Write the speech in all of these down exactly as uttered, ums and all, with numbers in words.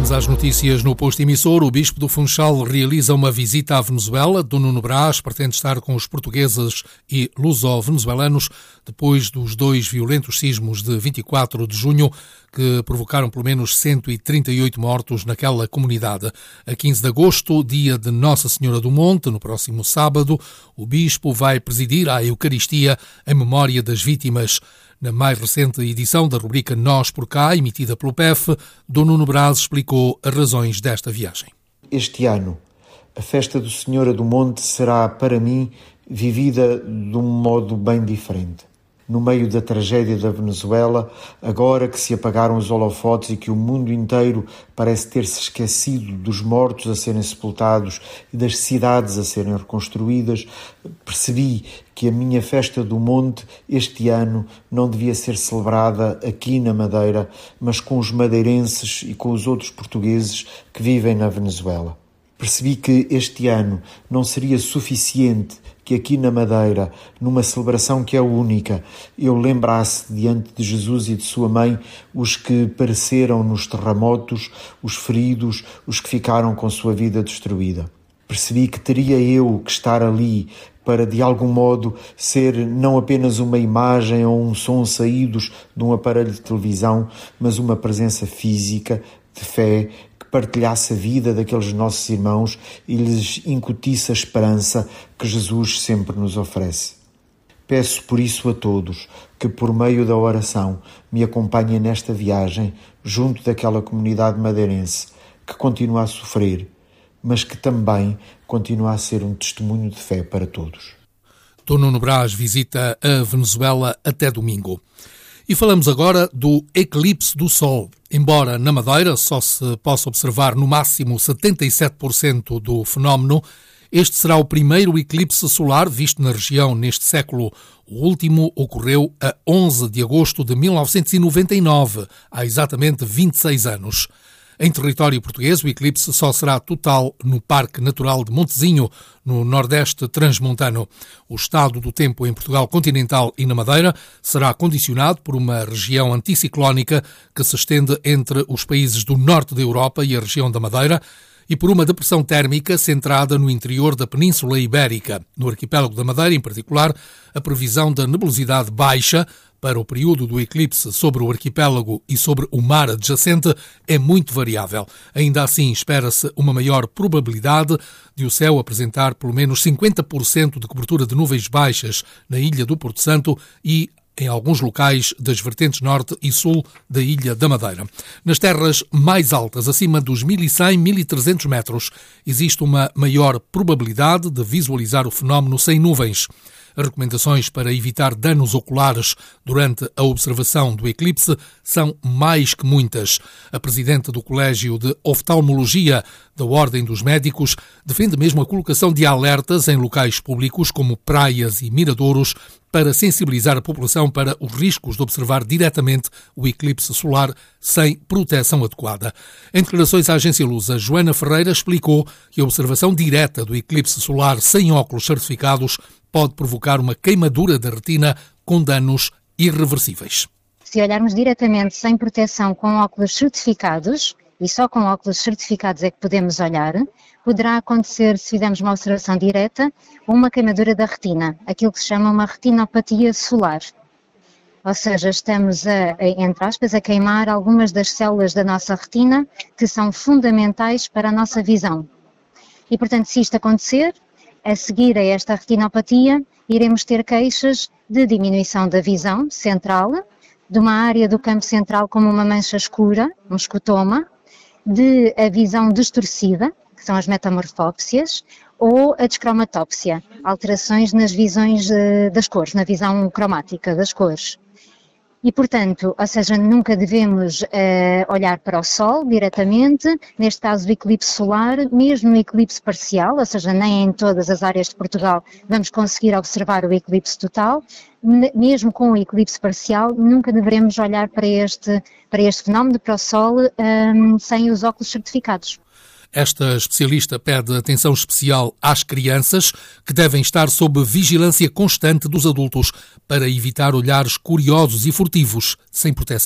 Vamos às notícias no posto emissor. O Bispo do Funchal realiza uma visita à Venezuela. Dom Nuno Brás pretende estar com os portugueses e luso-venezuelanos depois dos dois violentos sismos de vinte e quatro de junho que provocaram pelo menos cento e trinta e oito mortos naquela comunidade. A quinze de agosto, dia de Nossa Senhora do Monte, no próximo sábado, o Bispo vai presidir a Eucaristia em memória das vítimas. Na mais recente edição da rubrica Nós por Cá, emitida pelo P E F, Dom Nuno Brás explicou as razões desta viagem. Este ano, a festa do Senhora do Monte será, para mim, vivida de um modo bem diferente. No meio da tragédia da Venezuela, agora que se apagaram os holofotes e que o mundo inteiro parece ter-se esquecido dos mortos a serem sepultados e das cidades a serem reconstruídas, percebi que a minha festa do Monte este ano não devia ser celebrada aqui na Madeira, mas com os madeirenses e com os outros portugueses que vivem na Venezuela. Percebi que este ano não seria suficiente que aqui na Madeira, numa celebração que é única, eu lembrasse diante de Jesus e de sua mãe os que pereceram nos terremotos, os feridos, os que ficaram com sua vida destruída. Percebi que teria eu que estar ali para, de algum modo, ser não apenas uma imagem ou um som saídos de um aparelho de televisão, mas uma presença física, de fé, partilhasse a vida daqueles nossos irmãos e lhes incutisse a esperança que Jesus sempre nos oferece. Peço por isso a todos que, por meio da oração, me acompanhem nesta viagem junto daquela comunidade madeirense que continua a sofrer, mas que também continua a ser um testemunho de fé para todos. Dom Nuno Brás visita a Venezuela até domingo. E falamos agora do eclipse do Sol. Embora na Madeira só se possa observar no máximo setenta e sete por cento do fenómeno, este será o primeiro eclipse solar visto na região neste século. O último ocorreu a onze de agosto de mil novecentos e noventa e nove, há exatamente vinte e seis anos. Em território português, o eclipse só será total no Parque Natural de Montezinho, no Nordeste Transmontano. O estado do tempo em Portugal continental e na Madeira será condicionado por uma região anticiclónica que se estende entre os países do norte da Europa e a região da Madeira e por uma depressão térmica centrada no interior da Península Ibérica. No arquipélago da Madeira, em particular, a previsão da nebulosidade baixa para o período do eclipse sobre o arquipélago e sobre o mar adjacente é muito variável. Ainda assim, espera-se uma maior probabilidade de o céu apresentar pelo menos cinquenta por cento de cobertura de nuvens baixas na ilha do Porto Santo e em alguns locais das vertentes norte e sul da Ilha da Madeira. Nas terras mais altas, acima dos mil e cem a mil e trezentos metros, existe uma maior probabilidade de visualizar o fenómeno sem nuvens. As recomendações para evitar danos oculares durante a observação do eclipse são mais que muitas. A presidente do Colégio de Oftalmologia da Ordem dos Médicos defende mesmo a colocação de alertas em locais públicos como praias e miradouros para sensibilizar a população para os riscos de observar diretamente o eclipse solar sem proteção adequada. Em declarações à agência Lusa, Joana Ferreira explicou que a observação direta do eclipse solar sem óculos certificados pode provocar uma queimadura da retina com danos irreversíveis. Se olharmos diretamente sem proteção com óculos certificados, e só com óculos certificados é que podemos olhar, poderá acontecer, se fizermos uma observação direta, uma queimadura da retina, aquilo que se chama uma retinopatia solar. Ou seja, estamos, a, entre aspas, a queimar algumas das células da nossa retina que são fundamentais para a nossa visão. E, portanto, se isto acontecer, a seguir a esta retinopatia, iremos ter queixas de diminuição da visão central, de uma área do campo central como uma mancha escura, um escotoma, de a visão distorcida, que são as metamorfópsias, ou a descromatópsia, alterações nas visões das cores, na visão cromática das cores. E, portanto, ou seja, nunca devemos uh, olhar para o Sol diretamente, neste caso o eclipse solar, mesmo no eclipse parcial, ou seja, nem em todas as áreas de Portugal vamos conseguir observar o eclipse total, mesmo com o eclipse parcial, nunca devemos olhar para este, para este fenómeno, para o Sol, um, sem os óculos certificados. Esta especialista pede atenção especial às crianças, que devem estar sob vigilância constante dos adultos para evitar olhares curiosos e furtivos, sem proteção.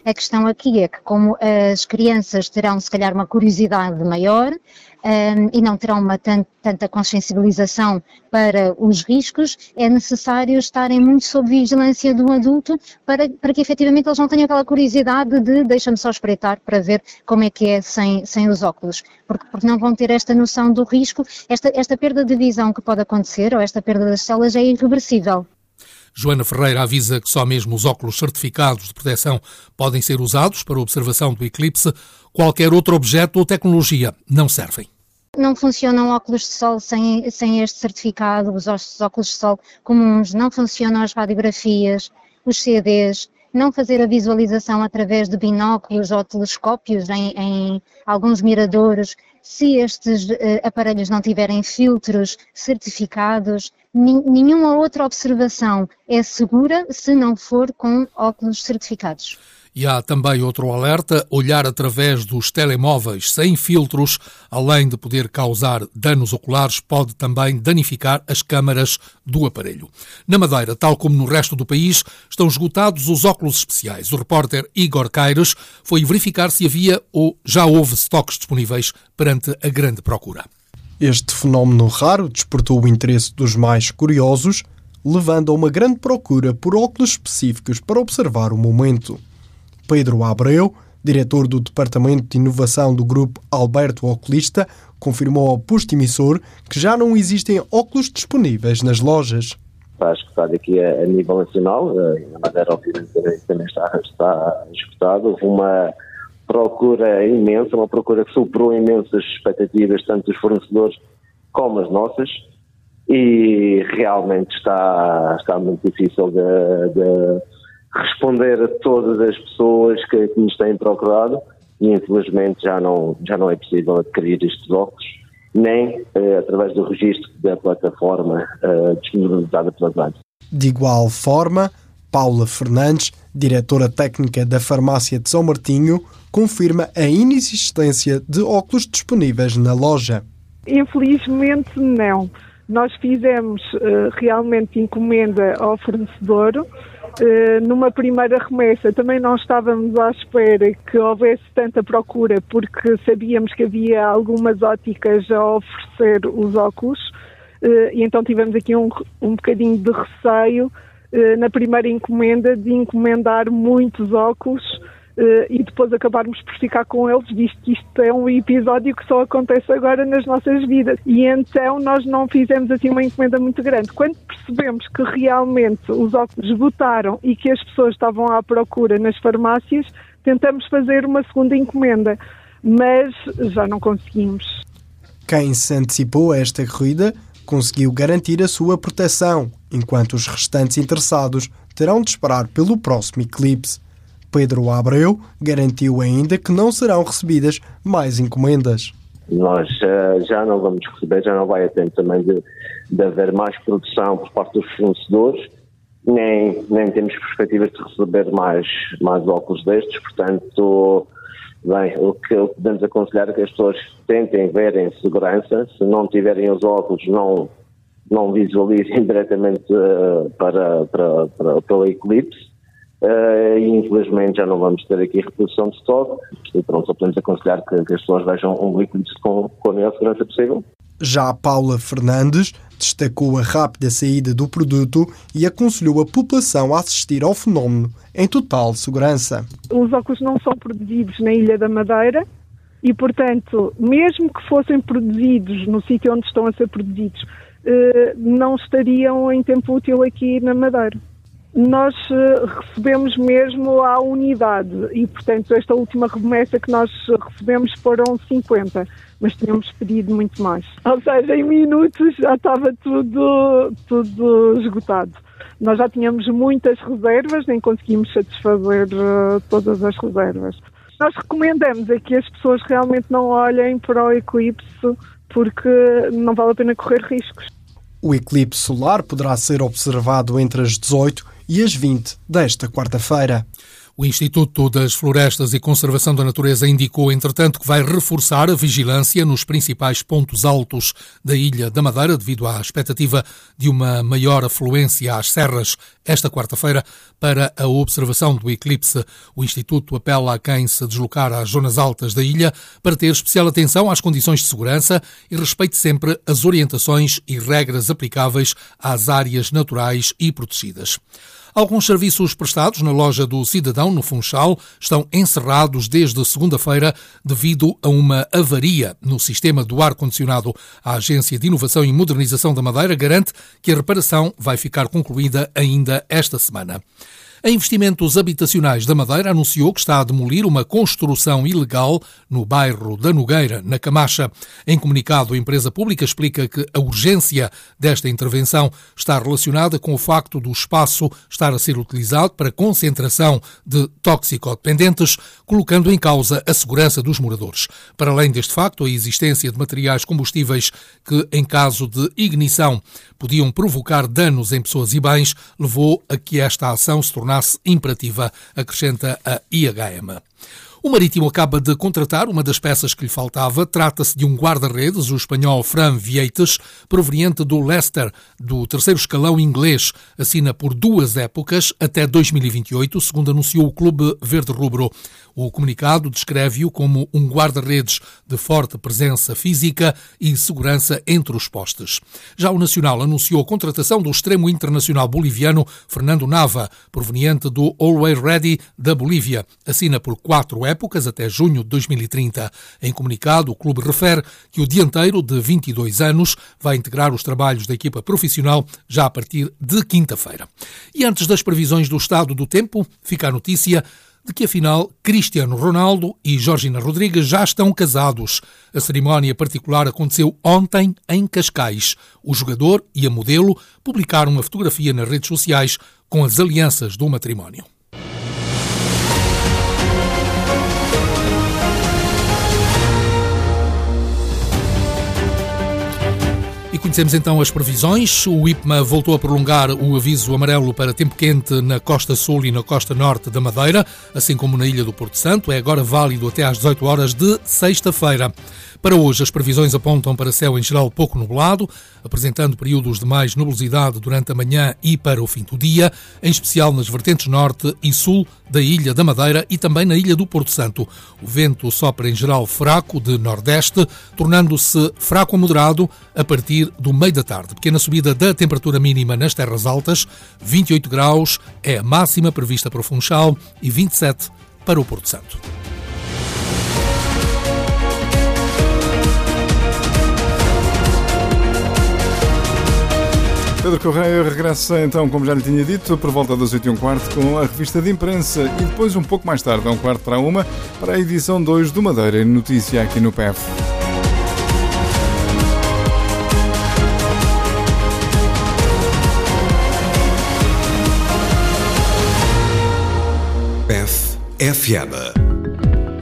A questão aqui é que, como as crianças terão se calhar uma curiosidade maior um, e não terão uma tant, tanta consciencialização para os riscos, é necessário estarem muito sob vigilância do adulto para, para que efetivamente eles não tenham aquela curiosidade de deixa-me só espreitar para ver como é que é sem, sem os óculos, porque, porque não vão ter esta noção do risco. Esta, esta perda de visão que pode acontecer, ou esta perda das células, é irreversível. Joana Ferreira avisa que só mesmo os óculos certificados de proteção podem ser usados para a observação do eclipse. Qualquer outro objeto ou tecnologia não servem. Não funcionam óculos de sol sem, sem este certificado, os óculos de sol comuns, não funcionam as radiografias, os C Ds, não fazer a visualização através de binóculos ou telescópios em, em alguns miradores. Se estes uh, aparelhos não tiverem filtros certificados, nin, nenhuma outra observação é segura se não for com óculos certificados. E há também outro alerta: olhar através dos telemóveis sem filtros, além de poder causar danos oculares, pode também danificar as câmaras do aparelho. Na Madeira, tal como no resto do país, estão esgotados os óculos especiais. O repórter Igor Caires foi verificar se havia ou já houve estoques disponíveis perante a grande procura. Este fenómeno raro despertou o interesse dos mais curiosos, levando a uma grande procura por óculos específicos para observar o momento. Pedro Abreu, diretor do Departamento de Inovação do Grupo Alberto Oculista, confirmou ao posto emissor que já não existem óculos disponíveis nas lojas. Acho que está aqui a, a nível nacional, a Madeira obviamente também está, está esgotado. Houve uma procura imensa, uma procura que superou imensas expectativas, tanto dos fornecedores como as nossas, e realmente está, está muito difícil de... de responder a todas as pessoas que, que nos têm procurado, e infelizmente já não, já não é possível adquirir estes óculos, nem eh, através do registro da plataforma eh, disponibilizada pela Advance. De igual forma, Paula Fernandes, diretora técnica da farmácia de São Martinho, confirma a inexistência de óculos disponíveis na loja. Infelizmente não. Nós fizemos uh, realmente encomenda ao fornecedor. Uh, numa primeira remessa também não estávamos à espera que houvesse tanta procura, porque sabíamos que havia algumas óticas a oferecer os óculos, uh, e então tivemos aqui um, um bocadinho de receio uh, na primeira encomenda de encomendar muitos óculos uh, e depois acabarmos por ficar com eles, visto que isto é um episódio que só acontece agora nas nossas vidas. E então nós não fizemos assim uma encomenda muito grande. Quando percebemos que realmente os óculos esgotaram e que as pessoas estavam à procura nas farmácias, tentamos fazer uma segunda encomenda, mas já não conseguimos. Quem se antecipou a esta corrida conseguiu garantir a sua proteção, enquanto os restantes interessados terão de esperar pelo próximo eclipse. Pedro Abreu garantiu ainda que não serão recebidas mais encomendas. Nós uh, já não vamos receber, já não vai a tempo também de, de haver mais produção por parte dos fornecedores, nem, nem temos perspectivas de receber mais, mais óculos destes, portanto, bem, o que podemos aconselhar é que as pessoas tentem ver em segurança, se não tiverem os óculos, não, não visualizem diretamente uh, para, para, para, pelo eclipse. Uh, e infelizmente já não vamos ter aqui reprodução de estoque, e pronto, só podemos aconselhar que, que as pessoas vejam um eclipse com, com a maior segurança possível. Já a Paula Fernandes destacou a rápida saída do produto e aconselhou a população a assistir ao fenómeno em total segurança. Os óculos não são produzidos na Ilha da Madeira e, portanto, mesmo que fossem produzidos no sítio onde estão a ser produzidos, uh, não estariam em tempo útil aqui na Madeira. Nós uh, recebemos mesmo à unidade e, portanto, esta última remessa que nós recebemos foram cinquenta, mas tínhamos pedido muito mais. Ou seja, em minutos já estava tudo, tudo esgotado. Nós já tínhamos muitas reservas, nem conseguimos satisfazer uh, todas as reservas. Nós recomendamos é que as pessoas realmente não olhem para o eclipse, porque não vale a pena correr riscos. O eclipse solar poderá ser observado entre as dezoito e as vinte desta quarta-feira. O Instituto das Florestas e Conservação da Natureza indicou, entretanto, que vai reforçar a vigilância nos principais pontos altos da Ilha da Madeira, devido à expectativa de uma maior afluência às serras esta quarta-feira para a observação do eclipse. O Instituto apela a quem se deslocar às zonas altas da ilha para ter especial atenção às condições de segurança e respeite sempre as orientações e regras aplicáveis às áreas naturais e protegidas. Alguns serviços prestados na loja do Cidadão, no Funchal, estão encerrados desde segunda-feira devido a uma avaria no sistema do ar-condicionado. A Agência de Inovação e Modernização da Madeira garante que a reparação vai ficar concluída ainda esta semana. A Investimentos Habitacionais da Madeira anunciou que está a demolir uma construção ilegal no bairro da Nogueira, na Camacha. Em comunicado, a empresa pública explica que a urgência desta intervenção está relacionada com o facto do espaço estar a ser utilizado para concentração de toxicodependentes, colocando em causa a segurança dos moradores. Para além deste facto, a existência de materiais combustíveis que, em caso de ignição, podiam provocar danos em pessoas e bens, levou a que esta ação se tornasse imperativa, acrescenta a I H M. O Marítimo acaba de contratar uma das peças que lhe faltava. Trata-se de um guarda-redes, o espanhol Fran Vieites, proveniente do Leicester, do terceiro escalão inglês. Assina por duas épocas, até dois mil e vinte e oito, segundo anunciou o Clube Verde Rubro. O comunicado descreve-o como um guarda-redes de forte presença física e segurança entre os postes. Já o Nacional anunciou a contratação do extremo internacional boliviano Fernando Nava, proveniente do Always Ready da Bolívia. Assina por quatro épocas, até junho de dois mil e trinta. Em comunicado, o clube refere que o dianteiro de vinte e dois anos vai integrar os trabalhos da equipa profissional já a partir de quinta-feira. E antes das previsões do estado do tempo, fica a notícia de que, afinal, Cristiano Ronaldo e Georgina Rodrigues já estão casados. A cerimónia particular aconteceu ontem em Cascais. O jogador e a modelo publicaram uma fotografia nas redes sociais com as alianças do matrimónio. E conhecemos então as previsões. O I P M A voltou a prolongar o aviso amarelo para tempo quente na costa sul e na costa norte da Madeira, assim como na ilha do Porto Santo. É agora válido até às dezoito horas de sexta-feira. Para hoje, as previsões apontam para céu em geral pouco nublado, apresentando períodos de mais nebulosidade durante a manhã e para o fim do dia, em especial nas vertentes norte e sul da ilha da Madeira e também na ilha do Porto Santo. O vento sopra em geral fraco de nordeste, tornando-se fraco a moderado a partir do meio da tarde. Pequena subida da temperatura mínima nas terras altas, vinte e oito graus é a máxima prevista para o Funchal e vinte e sete para o Porto Santo. Pedro Correia regressa então, como já lhe tinha dito, por volta das oito e um quarto com a revista de imprensa e depois um pouco mais tarde, a um quarto para uma, para a edição dois do Madeira em Notícia aqui no P E F. P E F F M